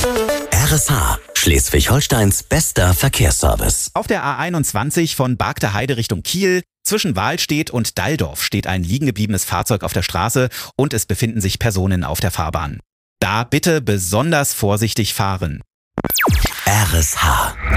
RSH, Schleswig-Holsteins bester Verkehrsservice. Auf der A21 von Bargter Heide Richtung Kiel, zwischen Wahlstedt und Dalldorf steht ein liegengebliebenes Fahrzeug auf der Straße und es befinden sich Personen auf der Fahrbahn. Da bitte besonders vorsichtig fahren. RSH.